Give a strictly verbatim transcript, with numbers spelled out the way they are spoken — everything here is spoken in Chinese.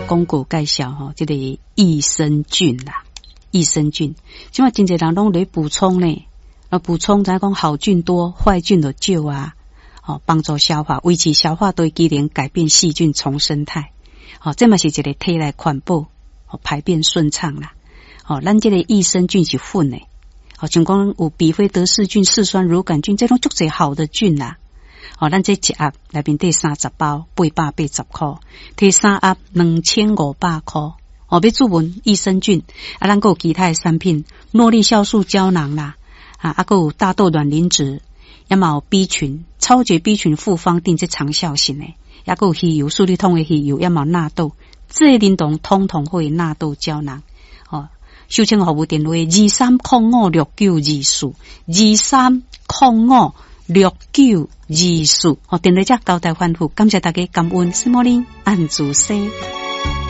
广告介绍吼，这个益生菌啦，益生菌，即嘛真侪人拢咧补充呢，啊补充咱讲好菌多，坏菌就少啊，哦帮助消化，维持消化对机能，改变细菌重生态，哦这嘛是一个体内环保，哦排便顺畅啦，哦咱这个益生菌是粉的，哦像讲有比菲德氏菌、嗜酸乳杆菌，这种足侪好的菌啦。哦，咱这一盒内面得三十包，八百八十块，摕三盒两千五百块。哦，要注文益生菌，啊，咱还有其他的产品，诺丽酵素胶囊啦，啊，啊，还有大豆卵磷脂，也嘛有 B 群，超级 B 群复方定这长效型的，也还有鱼油，数理通的鱼油，也嘛有纳豆，这灵动通通会纳豆胶囊。哦，收听服务电话二三零五六九二四，二三零五六九二四，哦，电话只交代反复，感谢大家感恩，斯莫林安主西。